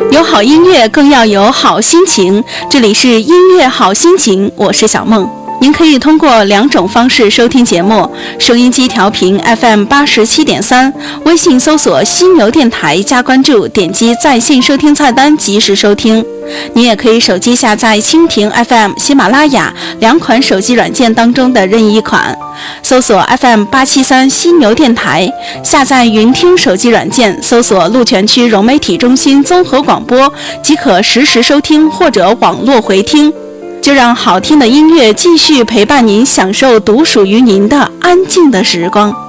有好音乐，更要有好心情。这里是音乐好心情，我是小梦。您可以通过2种方式收听节目：收音机调频 FM87.3，微信搜索犀牛电台加关注，点击在线收听菜单及时收听。您也可以手机下载蜻蜓 FM、喜马拉雅2款手机软件当中的任意一款，搜索 FM873犀牛电台，下载云听手机软件，搜索鹿泉区融媒体中心综合广播，即可实时收听或者网络回听。就让好听的音乐继续陪伴您，享受独属于您的安静的时光。